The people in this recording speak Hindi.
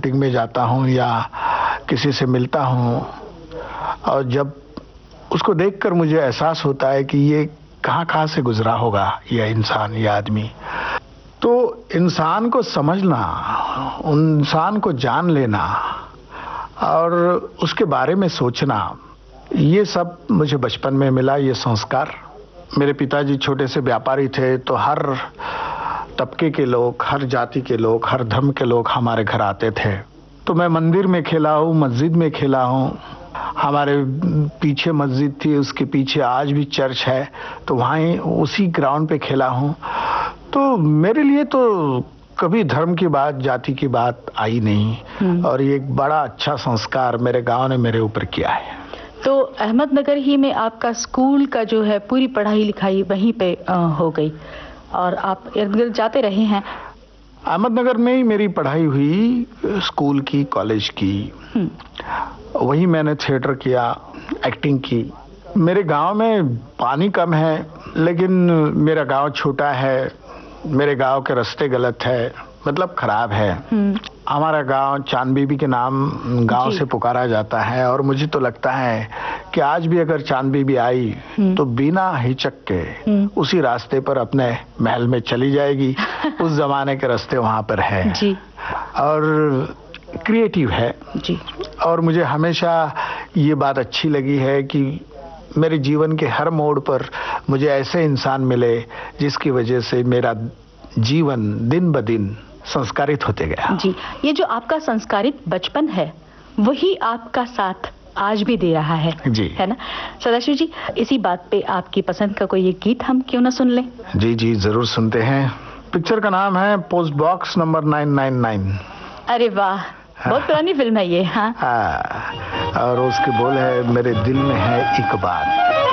मीटिंग में जाता हूँ या किसी से मिलता हूँ, और जब उसको देखकर मुझे एहसास होता है कि ये कहाँ से गुजरा होगा यह इंसान, यह आदमी, तो इंसान को समझना, इंसान को जान लेना और उसके बारे में सोचना, ये सब मुझे बचपन में मिला, ये संस्कार। मेरे पिताजी छोटे से व्यापारी थे, तो हर तबके के लोग, हर जाति के लोग, हर धर्म के लोग हमारे घर आते थे। तो मैं मंदिर में खेला हूँ, मस्जिद में खेला हूँ। हमारे पीछे मस्जिद थी, उसके पीछे आज भी चर्च है, तो वहीं उसी ग्राउंड पे खेला हूँ। तो मेरे लिए तो कभी धर्म की बात, जाति की बात आई नहीं, और ये एक बड़ा अच्छा संस्कार मेरे गांव ने मेरे ऊपर किया है। तो अहमदनगर ही में आपका स्कूल का जो है पूरी पढ़ाई लिखाई वहीं पे हो गई और आप इर्द गिर्द जाते रहे हैं? अहमदनगर में ही मेरी पढ़ाई हुई, स्कूल की, कॉलेज की। वहीं मैंने थिएटर किया, एक्टिंग की। मेरे गांव में पानी कम है, लेकिन मेरा गांव छोटा है, मेरे गांव के रास्ते गलत है, मतलब खराब है। हमारा गांव चांद बीबी के नाम गांव से पुकारा जाता है, और मुझे तो लगता है कि आज भी अगर चांद बीबी आई तो बिना हिचक के उसी रास्ते पर अपने महल में चली जाएगी। उस जमाने के रास्ते वहां पर है जी। और क्रिएटिव है जी। और मुझे हमेशा ये बात अच्छी लगी है कि मेरे जीवन के हर मोड़ पर मुझे ऐसे इंसान मिले जिसकी वजह से मेरा जीवन दिन ब दिन संस्कारित होते गया जी। ये जो आपका संस्कारित बचपन है वही आपका साथ आज भी दे रहा है जी, है ना सदाशिव जी? इसी बात पे आपकी पसंद का कोई एक गीत हम क्यों ना सुन लें? जी जी, जरूर सुनते हैं। पिक्चर का नाम है पोस्ट बॉक्स नंबर 999। अरे वाह, बहुत पुरानी फिल्म है ये। हाँ, और उसके बोल है, मेरे दिल में है एक बात।